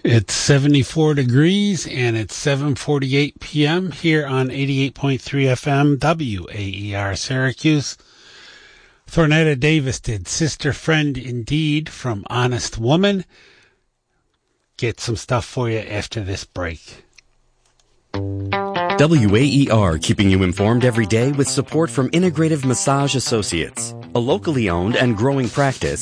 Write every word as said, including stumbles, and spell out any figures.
It's seventy-four degrees, and it's seven forty-eight p.m. here on eighty-eight point three F M, W A E R Syracuse. Thornetta Davis did Sister Friend Indeed from Honest Woman. Get some stuff for you after this break. W A E R, keeping you informed every day with support from Integrative Massage Associates, a locally owned and growing practice